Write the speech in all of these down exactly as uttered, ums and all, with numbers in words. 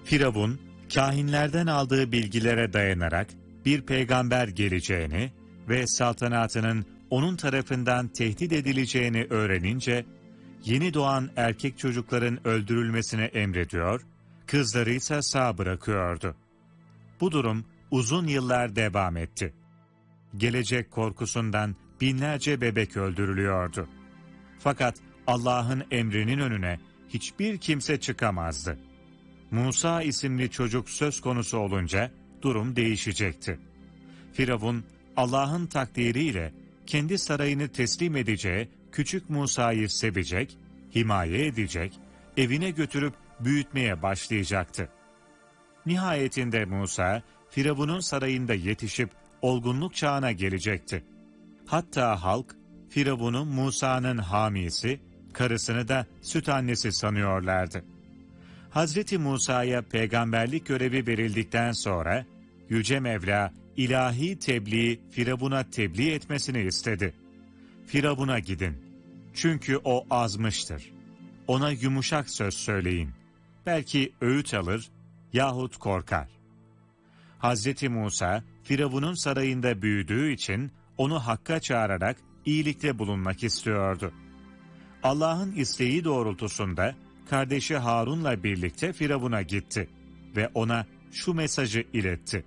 Firavun, kâhinlerden aldığı bilgilere dayanarak bir peygamber geleceğini ve saltanatının onun tarafından tehdit edileceğini öğrenince, yeni doğan erkek çocukların öldürülmesine emrediyor, kızları ise sağ bırakıyordu. Bu durum uzun yıllar devam etti. Gelecek korkusundan binlerce bebek öldürülüyordu. Fakat Allah'ın emrinin önüne hiçbir kimse çıkamazdı. Musa isimli çocuk söz konusu olunca durum değişecekti. Firavun, Allah'ın takdiriyle kendi sarayını teslim edeceği küçük Musa'yı sevecek, himaye edecek, evine götürüp büyütmeye başlayacaktı. Nihayetinde Musa, Firavun'un sarayında yetişip olgunluk çağına gelecekti. Hatta halk, Firavun'u Musa'nın hamisi, karısını da süt annesi sanıyorlardı. Hazreti Musa'ya peygamberlik görevi verildikten sonra, Yüce Mevla, ilahi tebliği Firavun'a tebliğ etmesini istedi. Firavun'a gidin, çünkü o azmıştır. Ona yumuşak söz söyleyin, belki öğüt alır yahut korkar. Hazreti Musa, Firavun'un sarayında büyüdüğü için onu hakka çağırarak iyilikte bulunmak istiyordu. Allah'ın isteği doğrultusunda kardeşi Harun'la birlikte Firavun'a gitti ve ona şu mesajı iletti.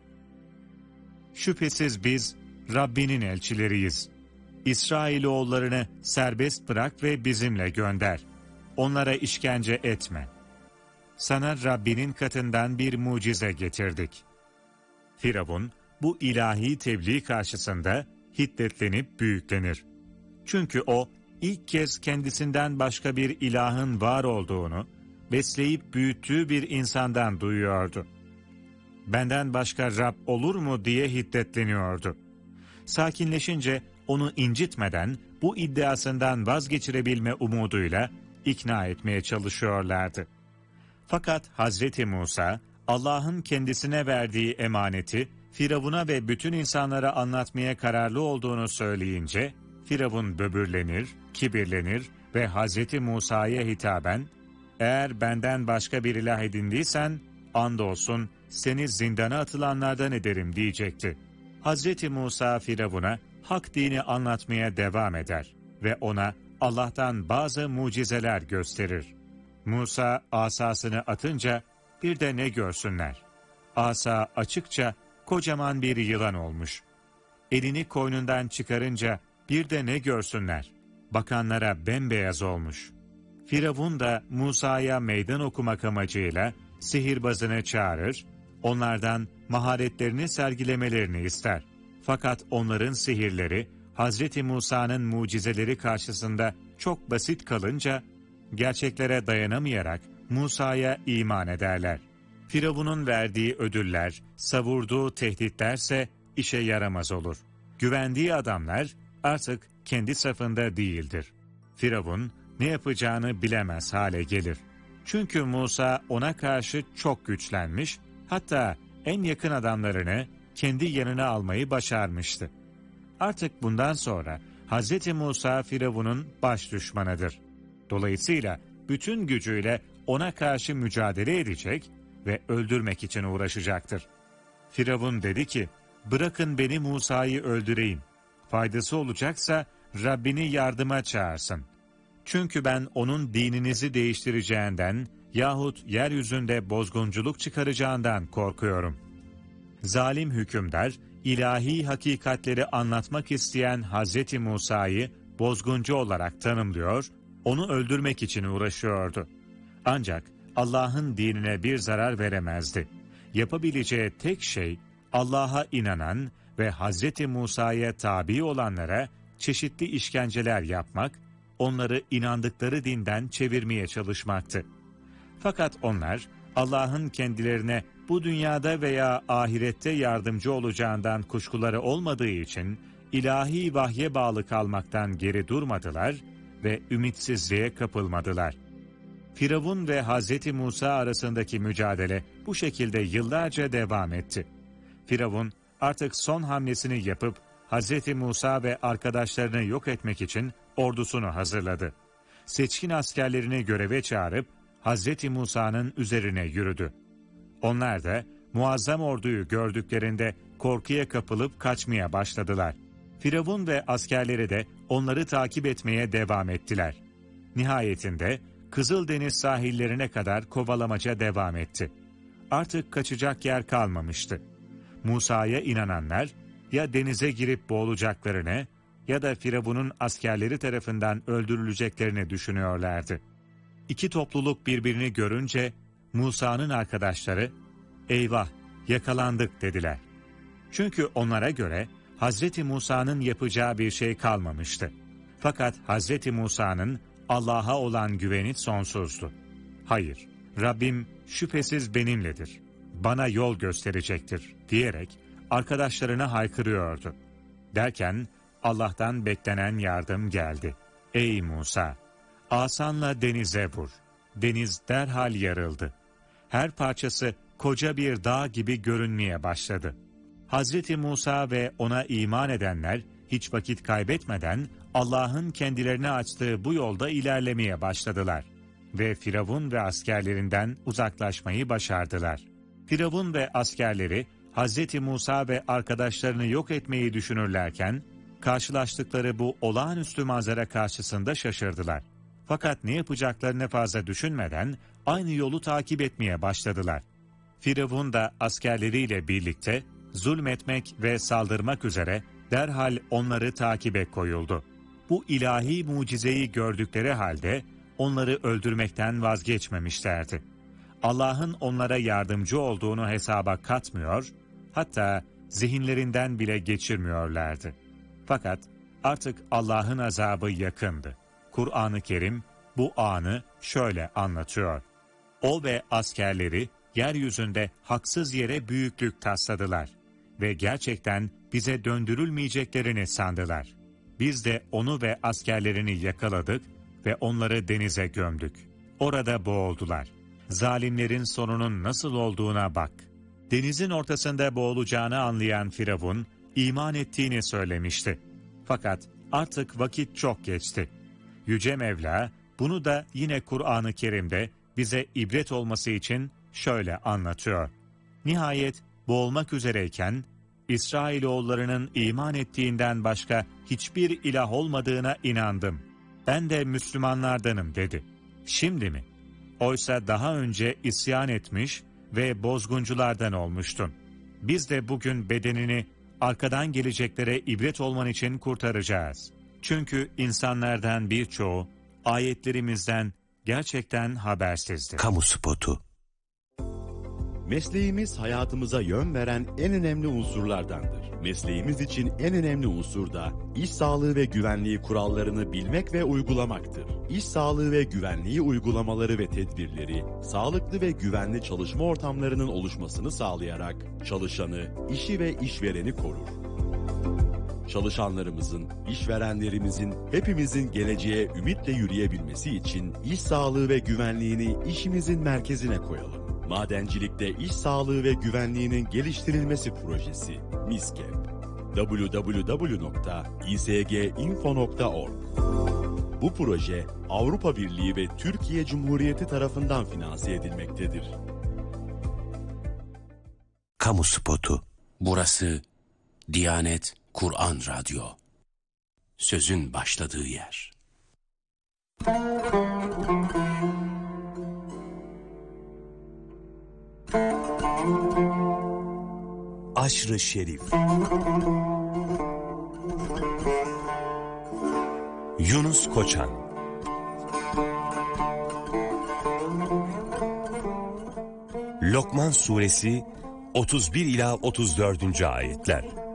Şüphesiz biz Rabbinin elçileriyiz. İsrailoğullarını serbest bırak ve bizimle gönder. Onlara işkence etme. Sana Rabbinin katından bir mucize getirdik. Firavun, bu ilahi tebliğ karşısında hiddetlenip büyüklenir. Çünkü o, ilk kez kendisinden başka bir ilahın var olduğunu, besleyip büyüttüğü bir insandan duyuyordu. Benden başka Rab olur mu diye hiddetleniyordu. Sakinleşince onu incitmeden bu iddiasından vazgeçirebilme umuduyla ikna etmeye çalışıyorlardı. Fakat Hazreti Musa, Allah'ın kendisine verdiği emaneti Firavun'a ve bütün insanlara anlatmaya kararlı olduğunu söyleyince, Firavun böbürlenir, kibirlenir ve Hazreti Musa'ya hitaben, eğer benden başka bir ilah edindiysen, andolsun seni zindana atılanlardan ederim diyecekti. Hazreti Musa Firavun'a hak dini anlatmaya devam eder ve ona Allah'tan bazı mucizeler gösterir. Musa asasını atınca bir de ne görsünler? Asa açıkça kocaman bir yılan olmuş. Elini koynundan çıkarınca bir de ne görsünler? Bakanlara bembeyaz olmuş. Firavun da Musa'ya meydan okumak amacıyla sihirbazını çağırır, onlardan maharetlerini sergilemelerini ister. Fakat onların sihirleri Hazreti Musa'nın mucizeleri karşısında çok basit kalınca gerçeklere dayanamayarak Musa'ya iman ederler. Firavun'un verdiği ödüller, savurduğu tehditlerse işe yaramaz olur. Güvendiği adamlar artık kendi safında değildir. Firavun ne yapacağını bilemez hale gelir. Çünkü Musa ona karşı çok güçlenmiş, hatta en yakın adamlarını kendi yanına almayı başarmıştı. Artık bundan sonra Hazreti Musa Firavun'un baş düşmanıdır. Dolayısıyla bütün gücüyle ona karşı mücadele edecek ve öldürmek için uğraşacaktır. Firavun dedi ki, bırakın beni Musa'yı öldüreyim. Faydası olacaksa Rabbini yardıma çağırsın. Çünkü ben onun dininizi değiştireceğinden yahut yeryüzünde bozgunculuk çıkaracağından korkuyorum. Zalim hükümdar, ilahi hakikatleri anlatmak isteyen Hazreti Musa'yı bozguncu olarak tanımlıyor, onu öldürmek için uğraşıyordu. Ancak Allah'ın dinine bir zarar veremezdi. Yapabileceği tek şey, Allah'a inanan ve Hazreti Musa'ya tabi olanlara çeşitli işkenceler yapmak, onları inandıkları dinden çevirmeye çalışmaktı. Fakat onlar, Allah'ın kendilerine bu dünyada veya ahirette yardımcı olacağından kuşkuları olmadığı için, ilahi vahye bağlı kalmaktan geri durmadılar ve ümitsizliğe kapılmadılar. Firavun ve Hazreti Musa arasındaki mücadele bu şekilde yıllarca devam etti. Firavun artık son hamlesini yapıp Hazreti Musa ve arkadaşlarını yok etmek için ordusunu hazırladı. Seçkin askerlerini göreve çağırıp Hazreti Musa'nın üzerine yürüdü. Onlar da muazzam orduyu gördüklerinde korkuya kapılıp kaçmaya başladılar. Firavun ve askerleri de onları takip etmeye devam ettiler. Nihayetinde Kızıldeniz sahillerine kadar kovalamaca devam etti. Artık kaçacak yer kalmamıştı. Musa'ya inananlar ya denize girip boğulacaklarını ya da Firavun'un askerleri tarafından öldürüleceklerini düşünüyorlardı. İki topluluk birbirini görünce Musa'nın arkadaşları "Eyvah, yakalandık" dediler. Çünkü onlara göre Hazreti Musa'nın yapacağı bir şey kalmamıştı. Fakat Hazreti Musa'nın Allah'a olan güveni sonsuzdu. "Hayır, Rabbim şüphesiz benimledir, bana yol gösterecektir" diyerek arkadaşlarına haykırıyordu. Derken Allah'tan beklenen yardım geldi. "Ey Musa, asanla denize vur." Deniz derhal yarıldı. Her parçası koca bir dağ gibi görünmeye başladı. Hazreti Musa ve ona iman edenler hiç vakit kaybetmeden Allah'ın kendilerine açtığı bu yolda ilerlemeye başladılar ve Firavun ve askerlerinden uzaklaşmayı başardılar. Firavun ve askerleri Hazreti Musa ve arkadaşlarını yok etmeyi düşünürlerken karşılaştıkları bu olağanüstü manzara karşısında şaşırdılar. Fakat ne yapacaklarını fazla düşünmeden aynı yolu takip etmeye başladılar. Firavun da askerleriyle birlikte zulmetmek ve saldırmak üzere derhal onları takibe koyuldu. Bu ilahi mucizeyi gördükleri halde onları öldürmekten vazgeçmemişlerdi. Allah'ın onlara yardımcı olduğunu hesaba katmıyor, hatta zihinlerinden bile geçirmiyorlardı. Fakat artık Allah'ın azabı yakındı. Kur'an-ı Kerim bu anı şöyle anlatıyor. O ve askerleri yeryüzünde haksız yere büyüklük tasladılar ve gerçekten bize döndürülmeyeceklerini sandılar. Biz de onu ve askerlerini yakaladık ve onları denize gömdük. Orada boğuldular. Zalimlerin sonunun nasıl olduğuna bak. Denizin ortasında boğulacağını anlayan Firavun, iman ettiğini söylemişti. Fakat artık vakit çok geçti. Yüce Mevla bunu da yine Kur'an-ı Kerim'de bize ibret olması için şöyle anlatıyor. Nihayet boğulmak üzereyken İsrailoğullarının iman ettiğinden başka hiçbir ilah olmadığına inandım. Ben de Müslümanlardanım dedi. Şimdi mi? Oysa daha önce isyan etmiş ve bozgunculardan olmuştun. Biz de bugün bedenini arkadan geleceklere ibret olman için kurtaracağız. Çünkü insanlardan birçoğu ayetlerimizden gerçekten habersizdir. Kamu spotu. Mesleğimiz hayatımıza yön veren en önemli unsurlardandır. Mesleğimiz için en önemli unsur da iş sağlığı ve güvenliği kurallarını bilmek ve uygulamaktır. İş sağlığı ve güvenliği uygulamaları ve tedbirleri, sağlıklı ve güvenli çalışma ortamlarının oluşmasını sağlayarak çalışanı, işi ve işvereni korur. Çalışanlarımızın, işverenlerimizin, hepimizin geleceğe ümitle yürüyebilmesi için iş sağlığı ve güvenliğini işimizin merkezine koyalım. Madencilikte iş sağlığı ve güvenliğinin geliştirilmesi projesi MİSKEP. double-u double-u double-u nokta i s g info nokta org. Bu proje Avrupa Birliği ve Türkiye Cumhuriyeti tarafından finanse edilmektedir. Kamu spotu. Burası Diyanet Kur'an Radyo. Sözün başladığı yer. Aşr-ı Şerif. Yunus Koçan. Lokman Suresi otuz bir ila otuz dördüncü ayetler.